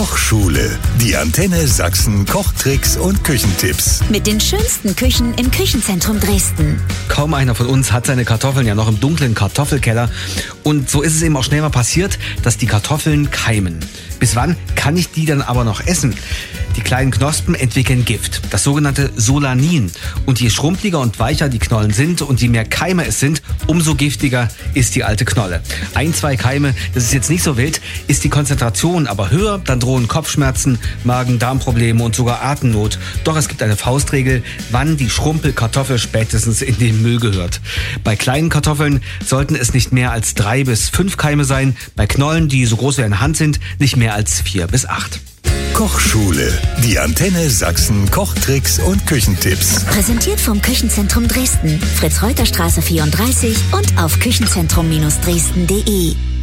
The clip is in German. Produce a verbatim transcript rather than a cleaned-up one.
Kochschule. Die Antenne Sachsen Kochtricks und Küchentipps. Mit den schönsten Küchen im Küchenzentrum Dresden. Kaum einer von uns hat seine Kartoffeln ja noch im dunklen Kartoffelkeller. Und so ist es eben auch schnell mal passiert, dass die Kartoffeln keimen. Bis wann kann ich die dann aber noch essen? Die kleinen Knospen entwickeln Gift, das sogenannte Solanin. Und je schrumpeliger und weicher die Knollen sind und je mehr Keime es sind, umso giftiger ist die alte Knolle. Ein, zwei Keime, das ist jetzt nicht so wild. Ist die Konzentration aber höher, dann drohen Kopfschmerzen, Magen-Darm-Probleme und sogar Atemnot. Doch es gibt eine Faustregel, wann die Schrumpelkartoffel spätestens in den Müll gehört. Bei kleinen Kartoffeln sollten es nicht mehr als drei bis fünf Keime sein. Bei Knollen, die so groß wie eine Hand sind, nicht mehr als vier bis acht. Kochschule. Die Antenne Sachsen Kochtricks und Küchentipps. Präsentiert vom Küchenzentrum Dresden. Fritz-Reuter-Straße vierunddreißig und auf küchenzentrum Dresden punkt de.